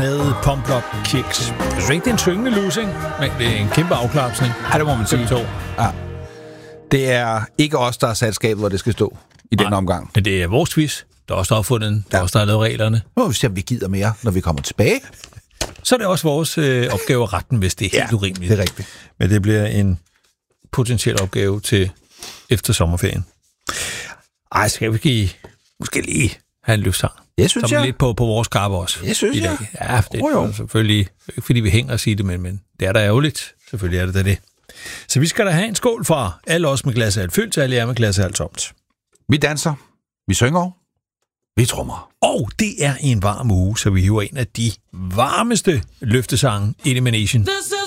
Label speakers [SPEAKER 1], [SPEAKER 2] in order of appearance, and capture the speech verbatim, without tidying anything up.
[SPEAKER 1] med Pump Up Kicks. Jeg synes ikke, det er en syngende losing, men det er en kæmpe afklapsning.
[SPEAKER 2] Ja, det må man sige. Ja. Det er ikke os, der har sat skabet, hvor det skal stå i den omgang.
[SPEAKER 1] Men det er vores quiz. Der er også der har fundet den. Der er ja. også der har lavet reglerne.
[SPEAKER 2] Nu må vi se, om vi gider mere, når vi kommer tilbage.
[SPEAKER 1] Så er det også vores øh, opgave at retten, hvis det er helt
[SPEAKER 2] ja,
[SPEAKER 1] urimeligt.
[SPEAKER 2] det er rigtigt.
[SPEAKER 1] Men det bliver en potentiel opgave til efter sommerferien. Ej, skal vi give, måske lige have en løftsang?
[SPEAKER 2] Jeg synes,
[SPEAKER 1] jeg.
[SPEAKER 2] jeg.
[SPEAKER 1] lidt på, på vores karpe også.
[SPEAKER 2] Jeg synes,
[SPEAKER 1] i dag.
[SPEAKER 2] jeg.
[SPEAKER 1] Ja, det er oh, selvfølgelig ikke, fordi vi hænger og siger det, men, men det er da ærgerligt. Selvfølgelig er det da det. Så vi skal da have en skål fra alle os med glas af alt fyldt, til alle jer med glas af alt tomt.
[SPEAKER 2] Vi danser, vi synger, vi trommer.
[SPEAKER 1] Og det er en varm uge, så vi hiver en af de varmeste løftesange ind i Nation.